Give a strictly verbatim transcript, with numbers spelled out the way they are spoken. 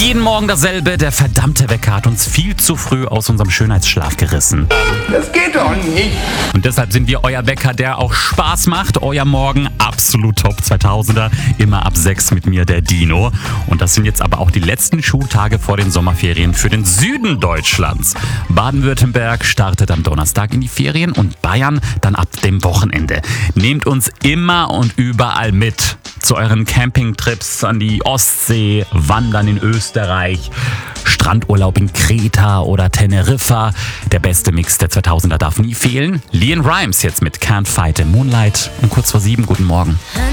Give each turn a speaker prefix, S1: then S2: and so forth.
S1: Jeden Morgen dasselbe, der verdammte Wecker hat uns viel zu früh aus unserem Schönheitsschlaf gerissen.
S2: Das geht doch nicht.
S1: Und deshalb sind wir euer Wecker, der auch Spaß macht. Euer Morgen absolut top zweitausender, immer ab sechs mit mir, der Dino. Und das sind jetzt aber auch die letzten Schultage vor den Sommerferien für den Süden Deutschlands. Baden-Württemberg startet am Donnerstag in die Ferien und Bayern dann ab dem Wochenende. Nehmt uns immer und überall mit. Zu euren Campingtrips an die Ostsee, Wandern in Österreich, Strandurlaub in Kreta oder Teneriffa. Der beste Mix der zweitausender darf nie fehlen. LeAnn Rimes jetzt mit Can't Fight the Moonlight. Um kurz vor sieben, guten Morgen.